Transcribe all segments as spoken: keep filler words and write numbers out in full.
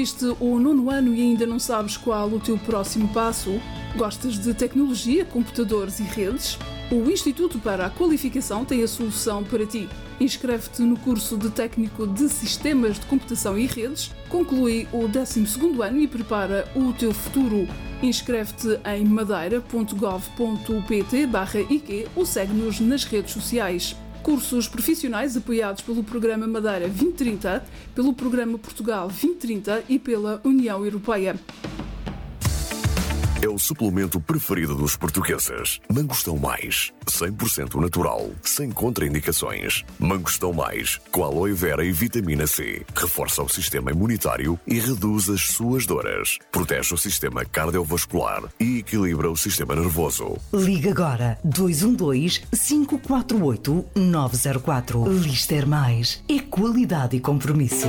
Concluíste o nono ano e ainda não sabes qual o teu próximo passo? Gostas de tecnologia, computadores e redes? O Instituto para a Qualificação tem a solução para ti. Inscreve-te no curso de Técnico de Sistemas de Computação e Redes, conclui o décimo segundo ano e prepara o teu futuro. Inscreve-te em madeira ponto gov ponto pt barra I Q ou segue-nos nas redes sociais. Cursos profissionais apoiados pelo Programa Madeira vinte trinta, pelo Programa Portugal vinte trinta e pela União Europeia. É o suplemento preferido dos portugueses. Mangostão Mais, cem por cento natural, sem contraindicações. Mangostão Mais, com aloe vera e vitamina C. Reforça o sistema imunitário e reduz as suas dores. Protege o sistema cardiovascular e equilibra o sistema nervoso. Liga agora dois um dois, cinco quatro oito, nove zero quatro. Lister Mais é qualidade e compromisso.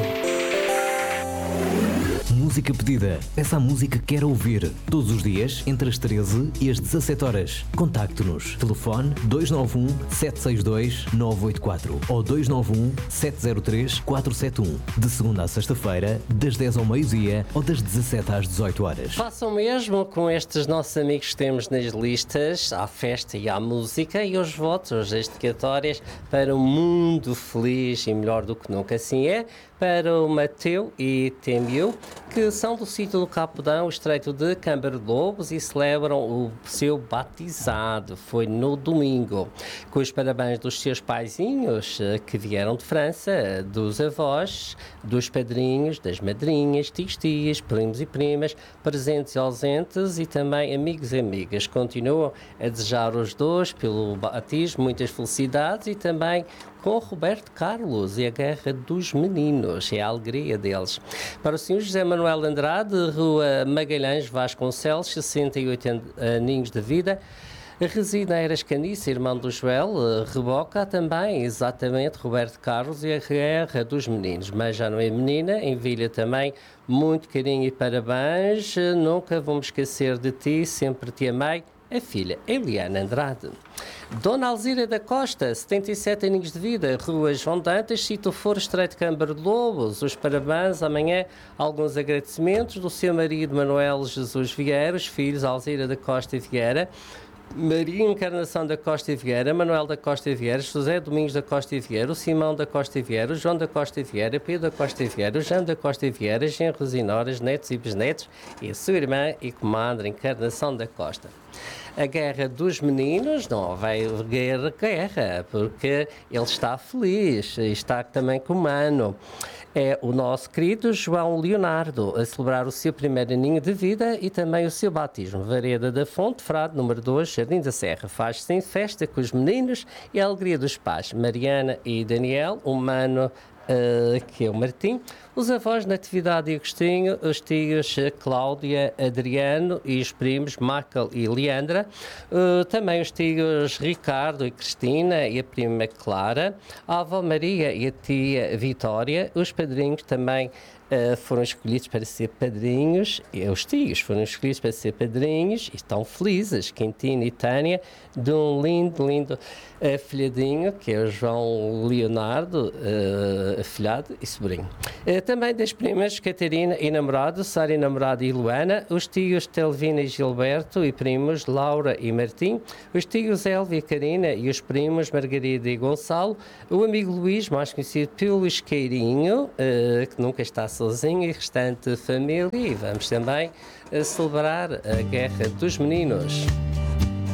Música pedida. Peça a música que quer ouvir. Todos os dias, entre as treze e as dezassete horas. Contacte-nos. Telefone dois nove um, sete seis dois, nove oito quatro ou dois nove um, sete zero três, quatro sete um. De segunda a sexta-feira, das dez ao meio-dia ou das dezassete às dezoito horas. Façam mesmo com estes nossos amigos que temos nas listas, à festa e à música, e os votos, as dedicatórias para um mundo feliz e melhor do que nunca. Assim é para o Mateu e Temeu, que são do sítio do Capodão, o Estreito de Câmara de Lobos, e celebram o seu batizado. Foi no domingo. Com os parabéns dos seus paizinhos que vieram de França, dos avós, dos padrinhos, das madrinhas, tios, tias, primos e primas, presentes e ausentes, e também amigos e amigas. Continuam a desejar os dois pelo batismo muitas felicidades, e também com Roberto Carlos e a Guerra dos Meninos, é a alegria deles. Para o senhor José Manuel Andrade, Rua Magalhães Vasconcelos, sessenta e oito aninhos de vida, reside em Eiras Caniça, irmão do Joel, Reboca, também, exatamente, Roberto Carlos e a Guerra dos Meninos. Mas já não é menina, envia também muito carinho e parabéns. Nunca vamos esquecer de ti, sempre te amei. A filha Eliana Andrade. Dona Alzira da Costa, setenta e sete aninhos de vida, Rua João Dantas, Sítio Foro, Estreito de Câmara de Lobos. Os parabéns, amanhã alguns agradecimentos do seu marido Manuel Jesus Vieira, os filhos Alzira da Costa e Vieira, Maria Encarnação da Costa e Vieira, Manuel da Costa e Vieira, José Domingos da Costa e Vieira, o Simão da Costa e Vieira, o João da Costa e Vieira, Pedro da Costa e Vieira, o Jean da Costa e Vieira, genros e noras, netos e bisnetos, e a sua irmã e comadre Encarnação da Costa. A Guerra dos Meninos, não vai guerra, guerra, porque ele está feliz, e está também com o ano. É o nosso querido João Leonardo, a celebrar o seu primeiro aninho de vida e também o seu batismo. Vareda da Fonte, Frade, número dois, Jardim da Serra. Faz-se em festa com os meninos e a alegria dos pais. Mariana e Daniel, um mano Uh, que é o Martim, os avós Natividade e Agostinho, os tios Cláudia, Adriano e os primos Michael e Leandra, uh, também os tios Ricardo e Cristina e a prima Clara, a avó Maria e a tia Vitória, os padrinhos também Uh, foram escolhidos para ser padrinhos, e os tios foram escolhidos para ser padrinhos e estão felizes, Quintino e Tânia, de um lindo, lindo uh, filhadinho, que é o João Leonardo, uh, afilhado e sobrinho. Uh, também das primas Catarina e namorado, Sara e namorado e Luana, os tios Telvina e Gilberto e primos Laura e Martim, os tios Elvia e Karina e os primos Margarida e Gonçalo, o amigo Luís, mais conhecido pelo Isqueirinho, uh, que nunca está sozinho, e restante família. E vamos também a celebrar a Guerra dos Meninos.